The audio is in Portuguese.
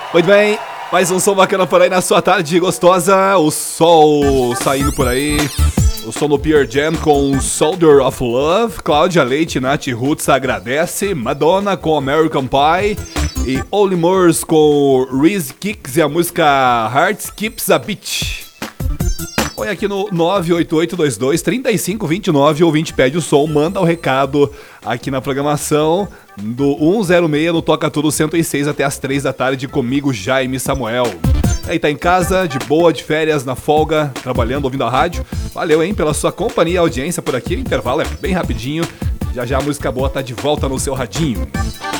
Muito bem, mais um som bacana por aí na sua tarde gostosa. O sol saindo por aí. O som no Pearl Jam com Soldier of Love. Cláudia Leite, Nath Roots agradece. Madonna com American Pie. E Olly Murs com Reese Kicks e a música Heart Skips a Beat. Põe aqui no 98822-3529, o ouvinte pede o som, manda o recado aqui na programação do 106 no Toca Tudo 106 até as 3 da tarde comigo, Jaime Samuel. Aí tá em casa, de boa, de férias, na folga, trabalhando, ouvindo a rádio. Valeu, hein, pela sua companhia e audiência por aqui. O intervalo é bem rapidinho. Já já a música boa tá de volta no seu radinho.